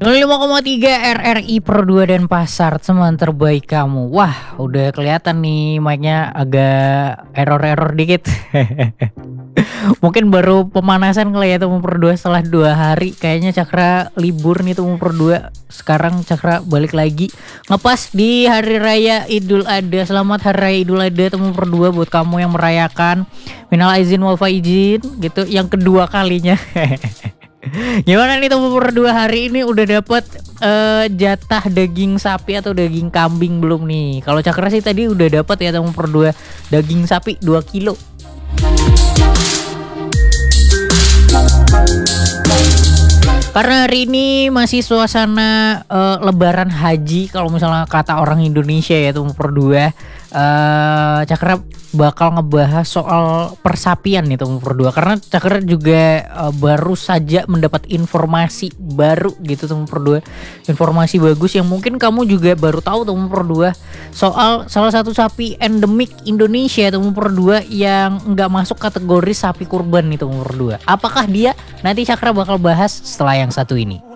5,3 RRI per 2 dan pasar teman terbaik kamu. Wah, udah kelihatan nih mic-nya agak error-error dikit. Mungkin baru pemanasan kali ya teman per 2 setelah 2 hari. Kayaknya Cakra libur nih teman per 2. Sekarang Cakra balik lagi ngepas di hari raya Idul Adha. Selamat hari raya Idul Adha teman per 2 buat kamu yang merayakan. Minal aizin wal faizin gitu yang kedua kalinya. Gimana nih teman per 2 hari ini udah dapet jatah daging sapi atau daging kambing belum nih? Kalau Cakra sih tadi udah dapet ya teman per 2 daging sapi 2 kilo. Karena hari ini masih suasana lebaran haji kalau misalnya kata orang Indonesia ya teman per 2. Cakra bakal ngebahas soal persapian nih teman per 2 karena Cakra juga baru saja mendapat informasi baru gitu teman per 2. Informasi bagus yang mungkin kamu juga baru tahu teman per 2 soal salah satu sapi endemik Indonesia teman per 2 yang nggak masuk kategori sapi kurban nih teman per 2. Apakah dia? Nanti Cakra bakal bahas setelah yang satu ini.